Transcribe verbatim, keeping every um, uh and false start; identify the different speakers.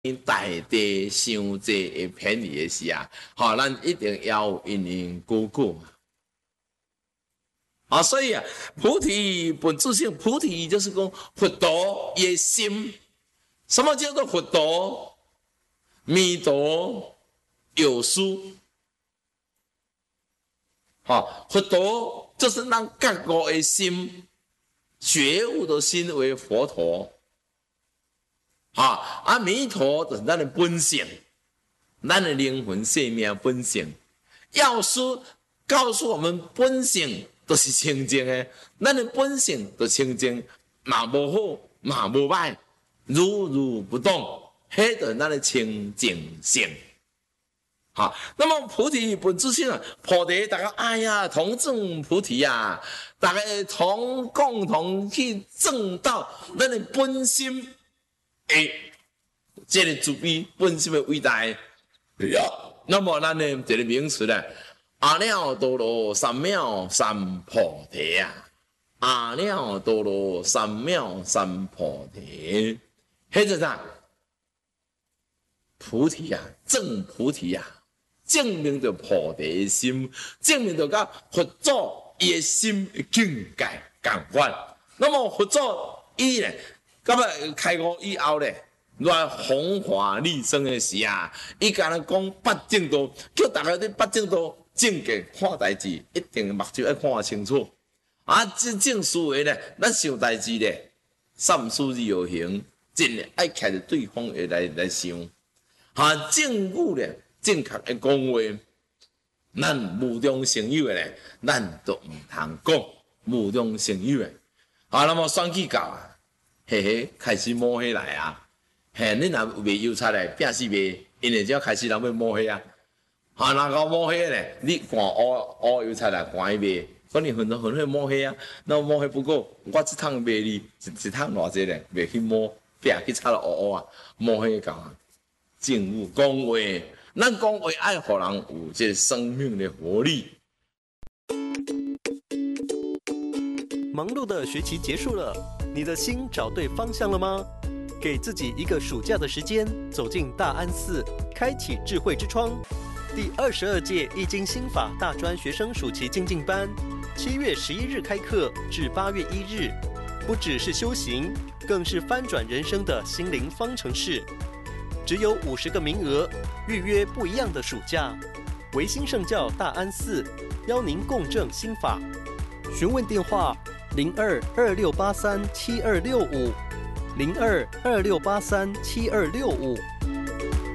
Speaker 1: 大地伤济会偏离的时啊，吼，咱一定要有因缘果果。啊，所以啊，菩提本自性，菩提就是讲佛陀的心。什么叫做佛陀？弥陀有书。好，佛陀就是咱觉悟的心，觉悟的心为佛陀。啊，啊，弥陀就是咱的本性，咱的灵魂生命本性。药师告诉我们，本性都是清净的，咱的本性都清净，嘛无好，嘛无歹，如如不动，迄就是咱的清净性。好，那么菩提本自性啊，菩提大家哎呀，同证菩提啊，大家同共同去证到咱的本心。诶，这个慈悲本心的伟大，那么咱的一个名词呢，阿耨多罗三藐三菩提啊，阿耨多罗三藐三菩提，迄是啥？菩提啊，证菩提啊，证明着菩提的心，证明着甲佛祖伊的心的境界共款。那么佛祖伊呢？咁啊，开悟以后咧，来弘法利生的时啊，伊甲咱讲八正道，叫大家伫八正道正经看代志，一定目睭要看清楚。啊，真正思维咧，咱想代志咧，三思而后行，真诶爱徛着对方诶来来想。啊，正语咧，正确诶讲话，咱无中生有诶咧，咱都毋通讲无中生有诶。啊，那么选举到啊。嘿嘿，开始摸黑来啊！嘿，你若袂油漆咧，拼死袂，因为只要开始人要摸黑啊。啊，若搞摸黑咧，你换乌乌油漆来换伊卖，反正很多很多摸黑啊。那摸黑不过，我一趟卖你一一趟偌济咧，袂去摸，拼去擦了乌乌啊，摸黑搞啊。正语讲话，咱讲话爱互人有这生命的活力。
Speaker 2: 忙碌的学期结束了，你的心找对方向了吗？给自己一个暑假的时间，走进大安寺，开启智慧之窗。第二十二届易经心法大专学生暑期精进班，七月十一日开课至八月一日，不只是修行，更是翻转人生的心灵方程式。只有五十个名额，预约不一样的暑假。维新圣教大安寺邀您共振心法，询问电话。零二二六八三七二六五，零二二六八三七二六五。